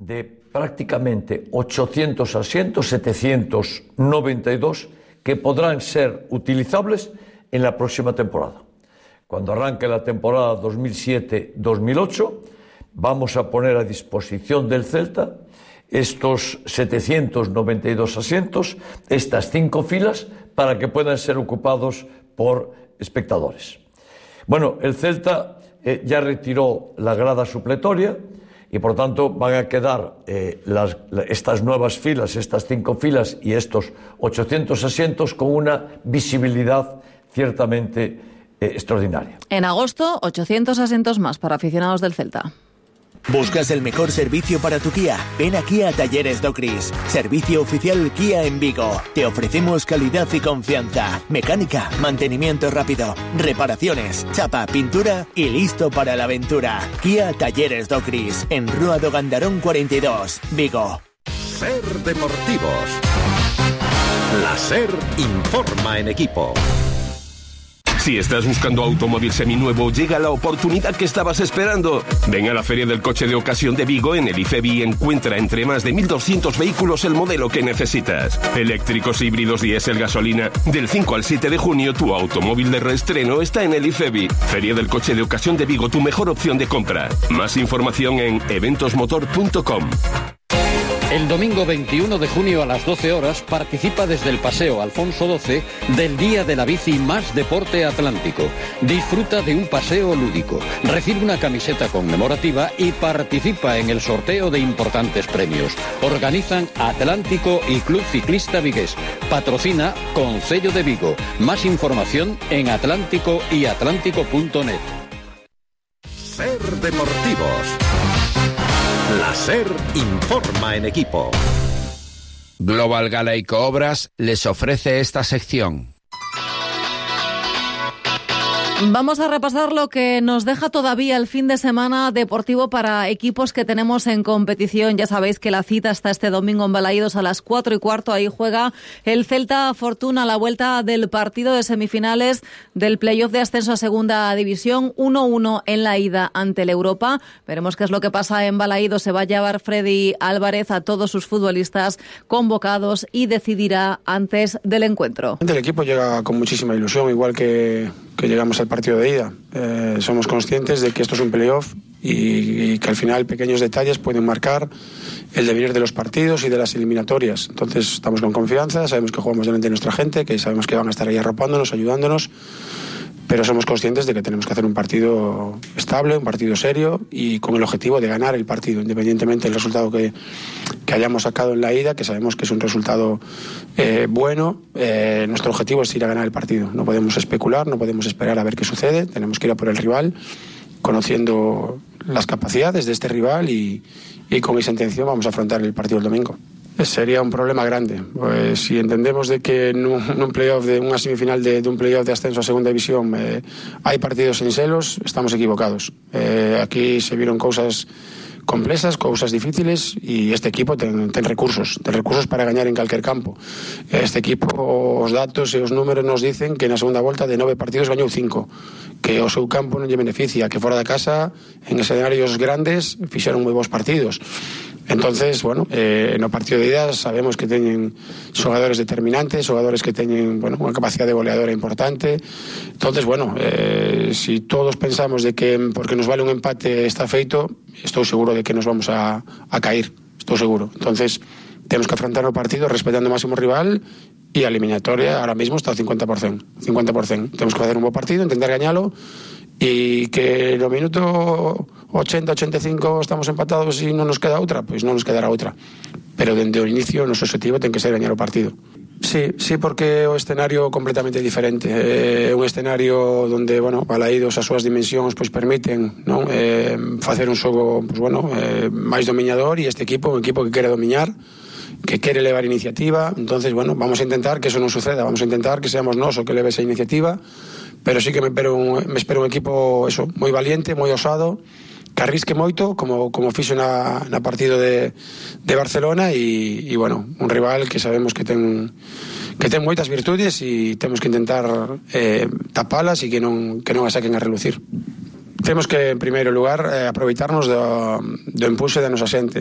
de prácticamente 800 asientos, 792, que podrán ser utilizables en la próxima temporada. Cuando arranque la temporada 2007-2008, vamos a poner a disposición del Celta estos 792 asientos, estas 5 filas, para que puedan ser ocupados por espectadores. Bueno, el Celta ya retiró la grada supletoria y, por tanto, van a quedar estas nuevas filas, estas 5 filas y estos 800 asientos con una visibilidad ciertamente extraordinaria. En agosto, 800 asientos más para aficionados del Celta. ¿Buscas el mejor servicio para tu Kia? Ven aquí a Talleres Docris, servicio oficial Kia en Vigo. Te ofrecemos calidad y confianza, mecánica, mantenimiento rápido, reparaciones, chapa, pintura y listo para la aventura. Kia Talleres Docris, en Rúa do Gandarón 42, Vigo. Ser Deportivos. La SER informa en equipo. Si estás buscando automóvil seminuevo, llega la oportunidad que estabas esperando. Ven a la Feria del Coche de Ocasión de Vigo en el IFEBI y encuentra entre más de 1.200 vehículos el modelo que necesitas. Eléctricos, híbridos, diésel, gasolina. Del 5 al 7 de junio, tu automóvil de reestreno está en el IFEBI. Feria del Coche de Ocasión de Vigo, tu mejor opción de compra. Más información en eventosmotor.com. El domingo 21 de junio a las 12 horas participa desde el Paseo Alfonso XII del Día de la Bici más Deporte Atlántico. Disfruta de un paseo lúdico, recibe una camiseta conmemorativa y participa en el sorteo de importantes premios. Organizan Atlántico y Club Ciclista Vigués. Patrocina Concello de Vigo. Más información en atlántico y atlántico.net. Ser Deportivos. La SER informa en equipo. Global Galaico Obras les ofrece esta sección. Vamos a repasar lo que nos deja todavía el fin de semana deportivo para equipos que tenemos en competición. Ya sabéis que la cita está este domingo en Balaídos a las 4:15. Ahí juega el Celta Fortuna a la vuelta del partido de semifinales del playoff de ascenso a Segunda División. 1-1 en la ida ante el Europa. Veremos qué es lo que pasa en Balaídos. Se va a llevar Freddy Álvarez a todos sus futbolistas convocados y decidirá antes del encuentro. El equipo llega con muchísima ilusión, igual que llegamos al partido de ida. Somos conscientes de que esto es un playoff y que al final pequeños detalles pueden marcar el devenir de los partidos y de las eliminatorias. Entonces estamos con confianza, sabemos que jugamos delante de nuestra gente, que sabemos que van a estar ahí arropándonos, ayudándonos, pero somos conscientes de que tenemos que hacer un partido estable, un partido serio y con el objetivo de ganar el partido, independientemente del resultado que hayamos sacado en la ida, que sabemos que es un resultado bueno. Nuestro objetivo es ir a ganar el partido. No podemos especular, no podemos esperar a ver qué sucede, tenemos que ir a por el rival, conociendo las capacidades de este rival y con esa intención vamos a afrontar el partido el domingo. Sería un problema grande. Pues si entendemos de que en un playoff, de una semifinal de un playoff de ascenso a Segunda División hay partidos sin celos, estamos equivocados. Aquí se vieron cosas complexas, cousas difíciles e este equipo ten recursos para gañar en calquer campo. Este equipo, os datos e os números nos dicen que na segunda volta de 9 partidos gañou 5, que o seu campo non lle beneficia, que fora da casa en escenarios grandes fixeron moi bons partidos. Entonces, bueno, no partido de ida sabemos que teñen xogadores determinantes, xogadores que teñen, bueno, unha capacidade de goleadora importante. Entonces, bueno, si todos pensamos de que porque nos vale un empate está feito, estou seguro de que nos vamos a caer, estou seguro. Entonces, temos que afrontar o partido respetando o máximo rival e a eliminatoria ahora mismo está ao 50%. Temos que facer un bo partido, intentar gañalo e que no minuto 80-85 estamos empatados e non nos queda outra, pois non nos quedará outra. Pero dende o inicio o noso objetivo ten que ser gañar o partido. Sí, porque o escenario completamente diferente. É un escenario onde, bueno, Balaídos as súas dimensións pois permiten, non, facer un xogo, pois bueno, máis dominador, e este equipo, un equipo que quere domiñar, que quere levar iniciativa. Entonces, bueno, vamos a intentar que eso non suceda, vamos a intentar que seamos nós o que leve esa iniciativa, pero sí que me espero un equipo eso, moi valiente, moi osado, que arrisque moito, como fixo na partido de Barcelona, e bueno, un rival que sabemos que ten moitas virtudes e temos que intentar tapalas e que non as saquen a relucir. Temos que, en primeiro lugar, aproveitarnos do impulso da nosa xente.